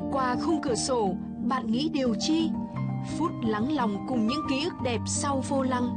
Qua khung cửa sổ, bạn nghĩ điều chi? Phút lắng lòng cùng những ký ức đẹp sau vô lăng.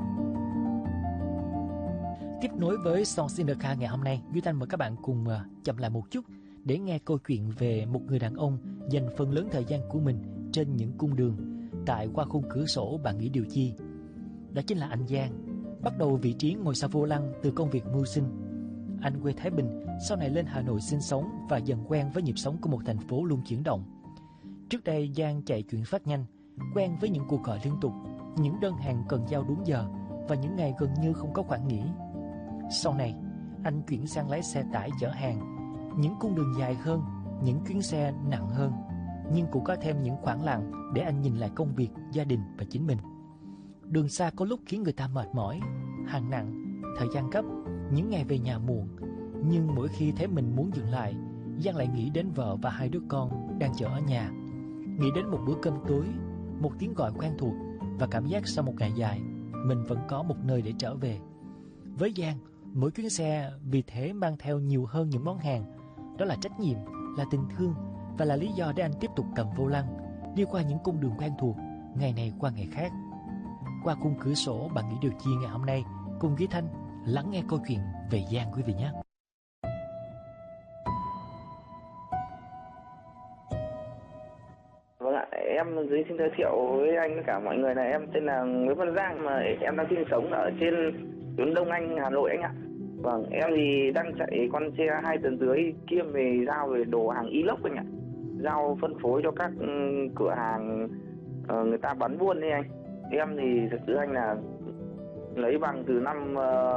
Tiếp nối với Songs in the Car ngày hôm nay, Duy Thanh mời các bạn cùng chậm lại một chút để nghe câu chuyện về một người đàn ông dành phần lớn thời gian của mình trên những cung đường. Tại Qua khung cửa sổ bạn nghĩ điều chi? Đó chính là anh Giang, bắt đầu vị trí ngồi sau vô lăng từ công việc mưu sinh. Anh quê Thái Bình, sau này lên Hà Nội sinh sống và dần quen với nhịp sống của một thành phố luôn chuyển động. Trước đây Giang chạy chuyển phát nhanh, quen với những cuộc gọi liên tục, những đơn hàng cần giao đúng giờ và những ngày gần như không có khoảng nghỉ. Sau này, anh chuyển sang lái xe tải chở hàng, những cung đường dài hơn, những chuyến xe nặng hơn, nhưng cũng có thêm những khoảng lặng để anh nhìn lại công việc, gia đình và chính mình. Đường xa có lúc khiến người ta mệt mỏi, hàng nặng, thời gian gấp, những ngày về nhà muộn. Nhưng mỗi khi thấy mình muốn dừng lại, Giang lại nghĩ đến vợ và hai đứa con đang chờ ở nhà. Nghĩ đến một bữa cơm tối, một tiếng gọi quen thuộc và cảm giác sau một ngày dài, mình vẫn có một nơi để trở về. Với Giang, mỗi chuyến xe vì thế mang theo nhiều hơn những món hàng. Đó là trách nhiệm, là tình thương và là lý do để anh tiếp tục cầm vô lăng, đi qua những cung đường quen thuộc, ngày này qua ngày khác. Qua khung cửa sổ bạn nghĩ điều chi ngày hôm nay, cùng Duy Thanh lắng nghe câu chuyện về Giang quý vị nhé. Vâng ạ, em dưới xin giới thiệu với anh với cả mọi người là em tên là Nguyễn Văn Giang, mà em đang sinh sống ở trên tuyến Đông Anh, Hà Nội anh ạ. Vâng, em thì đang chạy con xe 2 tấn dưới kiêm về giao về đồ hàng inox anh ạ. Giao phân phối cho các cửa hàng người ta bán buôn đấy anh. Em thì thật sự anh là lấy bằng từ năm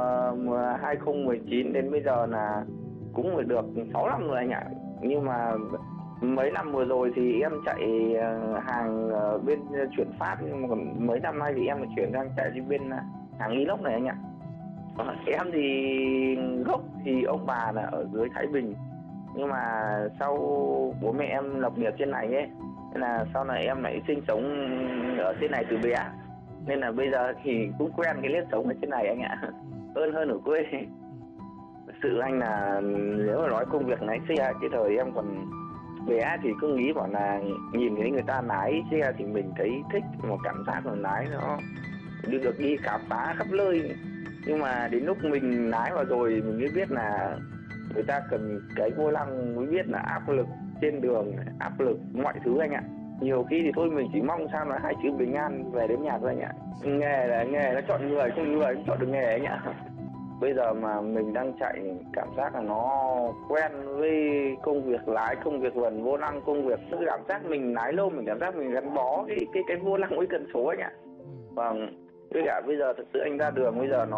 2019 đến bây giờ là cũng phải được 6 năm rồi anh ạ. Nhưng mà mấy năm vừa rồi thì em chạy hàng bên chuyển phát, nhưng mà mấy năm nay thì em chuyển sang chạy bên hàng inox này anh ạ. Em thì gốc thì ông bà là ở dưới Thái Bình, nhưng mà sau bố mẹ em lập nghiệp trên này ấy, nên là sau này em lại sinh sống ở trên này từ bé, nên là bây giờ thì cũng quen cái nếp sống ở trên này anh ạ, hơn ở quê. Sự anh là nếu mà nói công việc lái xe cái thời em còn bé thì cứ nghĩ bảo là nhìn thấy người ta lái xe thì mình thấy thích, một cảm giác là lái nó được đi khám phá khắp nơi. Nhưng mà đến lúc mình lái vào rồi mình mới biết là người ta cần cái vô lăng, mới biết là áp lực trên đường, áp lực mọi thứ anh ạ. Nhiều khi thì thôi mình chỉ mong sao là hai chữ bình an về đến nhà thôi anh ạ. Nghề nó chọn người, không người cũng chọn được nghề anh ạ. Bây giờ mà mình đang chạy cảm giác là nó quen với công việc lái, công việc vần vô lăng, công việc cứ cảm giác mình lái lâu, mình cảm giác mình gắn bó cái vô lăng với cần số anh ạ. Vâng, với cả bây giờ thực sự anh ra đường bây giờ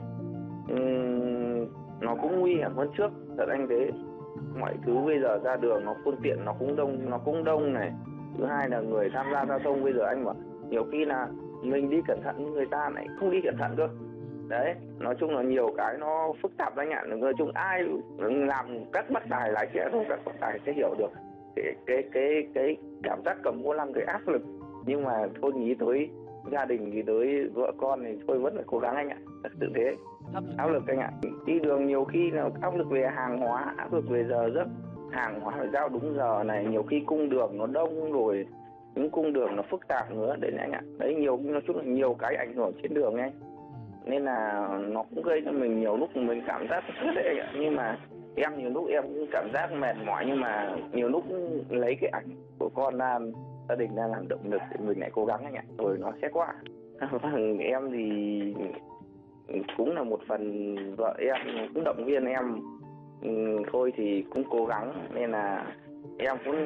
nó cũng nguy hiểm hơn trước, thật anh thế. Mọi thứ bây giờ ra đường nó phương tiện nó cũng đông này. Thứ hai là người tham gia giao thông bây giờ anh bảo nhiều khi là mình đi cẩn thận nhưng người ta lại không đi cẩn thận cơ. Đấy, nói chung là nhiều cái nó phức tạp anh ạ. Nói chung ai làm các bắt tài lái xe thôi, các bắt tài sẽ hiểu được cái cảm giác cầm vô lăng, cái áp lực. Nhưng mà thôi nghĩ tới gia đình thì tới vợ con thì thôi vẫn phải cố gắng anh ạ, thật sự thế. Áp lực anh ạ. Đi đường nhiều khi là áp lực về hàng hóa, áp lực về giờ giấc, hàng hóa phải giao đúng giờ này, nhiều khi cung đường nó đông rồi, những cung đường nó phức tạp nữa đấy anh ạ. Đấy, nói chung là nhiều cái ảnh hưởng trên đường anh, nên là nó cũng gây cho mình nhiều lúc mình cảm giác rất đấy anh ạ. Nhưng mà em nhiều lúc em cũng cảm giác mệt mỏi, nhưng mà nhiều lúc lấy cái ảnh của con ra, gia đình đang làm động lực để mình lại cố gắng anh ạ, rồi nó sẽ qua. Vâng, em thì cũng là một phần vợ em cũng động viên em thôi thì cũng cố gắng, nên là em cũng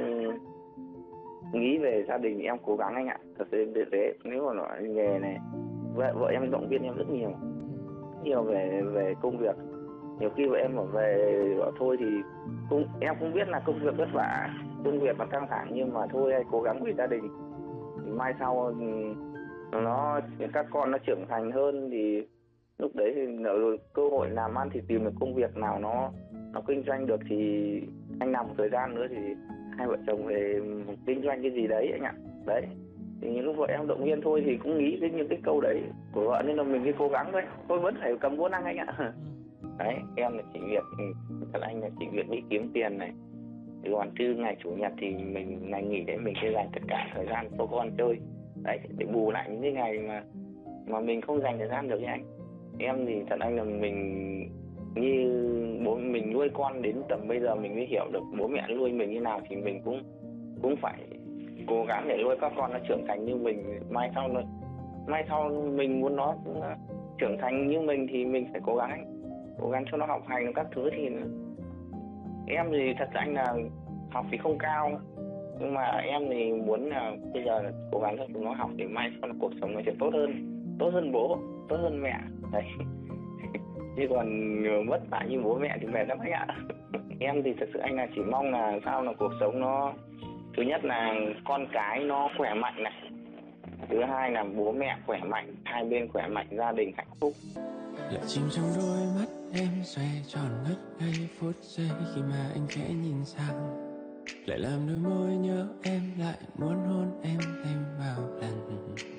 nghĩ về gia đình em cố gắng anh ạ, thật sự thế. Nếu mà nói nghề này, vợ em động viên em rất nhiều về công việc. Nhiều khi vợ em bảo về bảo thôi thì em cũng biết là công việc vất vả, công việc nó căng thẳng, nhưng mà thôi cố gắng vì gia đình. Mai sau các con nó trưởng thành hơn thì lúc đấy thì nợ cơ hội làm ăn thì tìm được công việc nào nó kinh doanh được thì anh làm một thời gian nữa thì hai vợ chồng về kinh doanh cái gì đấy anh ạ. Đấy, thì những lúc vợ em động viên thôi thì cũng nghĩ đến những cái câu đấy của vợ, nên là mình cứ cố gắng thôi. Tôi vẫn phải cầm vô năng anh ạ. Đấy, em là chỉ việc, thật anh là chỉ việc đi kiếm tiền này, Còn chứ ngày chủ nhật thì mình ngày nghỉ đấy mình sẽ dành tất cả thời gian cho con chơi đấy, để bù lại những cái ngày mà mình không dành thời gian được với anh. Em thì thật anh là mình như bố mình nuôi con đến tầm bây giờ mình mới hiểu được bố mẹ nuôi mình như nào, thì mình cũng phải cố gắng để nuôi các con nó trưởng thành như mình. Mai sau mình muốn nó trưởng thành như mình thì mình phải cố gắng cho nó học hành các thứ. Thì em thì thật anh là học thì không cao, nhưng mà em thì muốn là bây giờ là cố gắng cho chúng nó học để mai sau cuộc sống nó sẽ tốt hơn bố, tốt hơn mẹ đấy. Chứ còn mất tại như bố mẹ thì mệt lắm anh ạ. Em thì thật sự anh là chỉ mong là sao là cuộc sống nó, thứ nhất là con cái nó khỏe mạnh này, thứ hai là bố mẹ khỏe mạnh, hai bên khỏe mạnh, gia đình hạnh phúc. Lại chìm trong đôi mắt em xoay tròn ngất ngây phút giây khi mà anh khẽ nhìn sang, lại làm đôi môi nhớ em lại muốn hôn